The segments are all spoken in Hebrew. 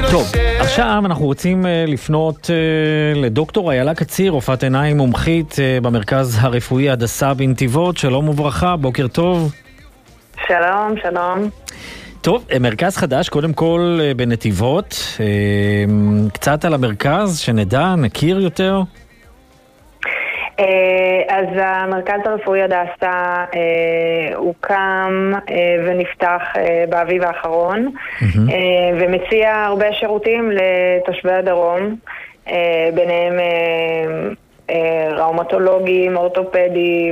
טוב, עכשיו אנחנו רוצים לפנות לדוקטור איילה קציר, רופאת עיניים מומחית במרכז הרפואי הדסה בנתיבות. שלום וברכה, בוקר טוב. שלום, שלום. טוב, מרכז חדש קודם כל בנתיבות. קצת על המרכז, שנדע, נכיר יותר. אז המרכז הרפואי הדסה הוקם ונפתח באביב האחרון, ומציע הרבה שירותים לתושבי הדרום, ביניהם ראומטולוגים, אורתופדים,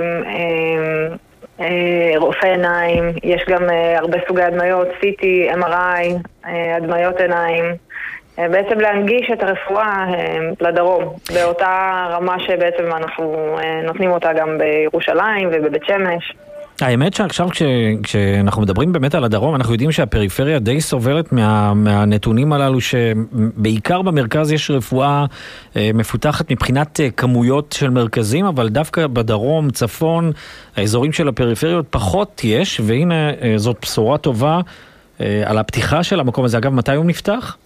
רופאי עיניים. יש גם הרבה סוגי הדמיות, CT, MRI, הדמיות עיניים. בעצם להנגיש את הרפואה לדרום, באותה רמה שבעצם אנחנו נותנים אותה גם בירושלים ובבית שמש. האמת שעכשיו כשאנחנו מדברים באמת על הדרום, אנחנו יודעים שהפריפריה די סובלת מהנתונים הללו, שבעיקר במרכז יש רפואה מפותחת מבחינת כמויות של מרכזים, אבל דווקא בדרום, צפון, האזורים של הפריפריות פחות יש, והנה זאת בשורה טובה על הפתיחה של המקום הזה. אגב, מתי הוא נפתח?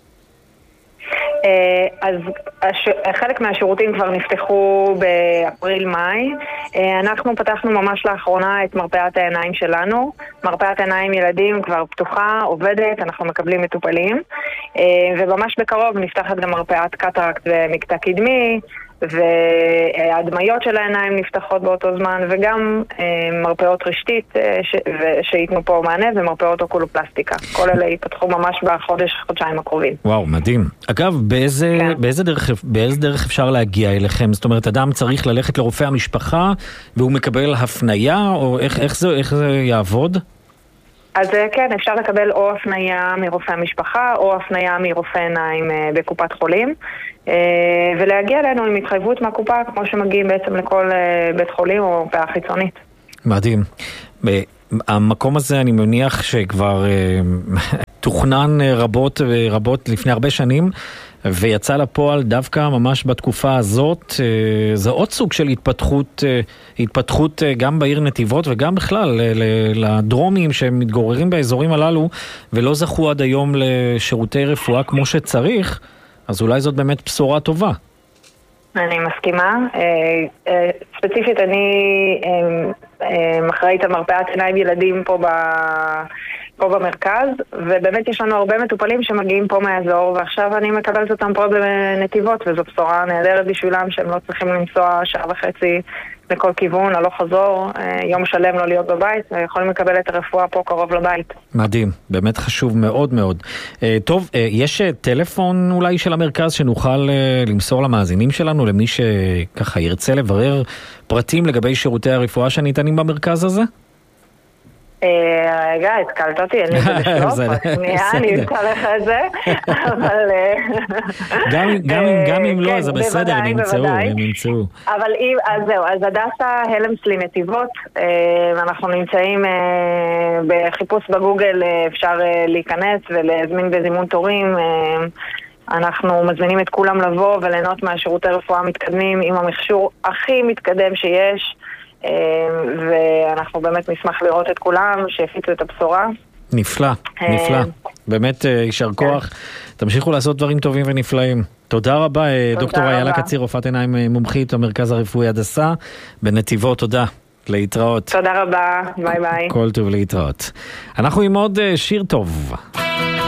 אז חלק מהשירותים כבר נפתחו באפריל-מאי. אנחנו פתחנו ממש לאחרונה את מרפאת העיניים שלנו. מרפאת העיניים ילדים כבר פתוחה, עובדת, אנחנו מקבלים מטופלים, וממש בקרוב נפתחת גם מרפאת קטרקט ומקטע קדמי, והדמיות של העיניים נפתחות באותו זמן, וגם מרפאות רשתית שיתנו פה מענה, ומרפאות אוקולופלסטיקה. כל אלה ייפתחו ממש בחודש-חודשיים הקרובים. וואו, מדהים. אגב, באיזה דרך אפשר להגיע אליכם? זאת אומרת, אדם צריך ללכת לרופא המשפחה, והוא מקבל הפניה, או איך זה יעבוד? אז כן, אפשר לקבל או הפניה מרופא המשפחה, או הפניה מרופא עיניים בקופת חולים, ולהגיע אלינו עם התחייבות מהקופה, כמו שמגיעים בעצם לכל בית חולים או פאה חיצונית. מדהים. המקום הזה אני מניח שכבר תוכנן רבות לפני הרבה שנים, ויצא לפועל דווקא ממש בתקופה הזאת. זה עוד סוג של התפתחות גם בעיר נתיבות וגם בכלל לדרומים שמתגוררים באזורים הללו ולא זכו עד היום לשירותי רפואה כמו שצריך. אז אולי זאת באמת בשורה טובה. אני מסכימה. ספציפית אני אחראית על מרפאת עיניים ילדים פה במרכז, ובאמת יש לנו הרבה מטופלים שמגיעים פה מהאזור, ועכשיו אני מקבלת אותם פה בנתיבות, וזו בשורה נהדרת בשבילם שהם לא צריכים לנסוע שעה וחצי לכל כיוון, הלוך חזור, יום שלם לא להיות בבית, ויכולים לקבל את הרפואה פה קרוב לבית. מדהים, באמת חשוב מאוד מאוד. טוב, יש טלפון אולי של המרכז שנוכל למסור למאזינים שלנו, למי שככה ירצה לברר פרטים לגבי שירותי הרפואה שניתנים במרכז הזה? רגע, התקלת אותי, אני בשלוף, אני אתקל לך את זה, אבל... גם אם לא, זה בסדר, הם נמצאו. אבל אז זהו, אז הדסה הלמסלי נתיבות, אנחנו נמצאים בחיפוש בגוגל, אפשר להיכנס ולהזמין בזימון תורים, אנחנו מזמינים את כולם לבוא וליהנות מהשירותי רפואה המתקדמים עם המכשור הכי מתקדם שיש, ואנחנו באמת נשמח לראות את כולם שהפיצו את הבשורה. נפלא, נפלא. באמת יישר כוח. תמשיכו לעשות דברים טובים ונפלאים. תודה רבה, דוקטור איילה קציר, רופאת עיניים מומחית במרכז הרפואי הדסה בנתיבות. תודה. להתראות. תודה רבה, ביי ביי. כל טוב, להתראות. אנחנו עם עוד שיר טוב.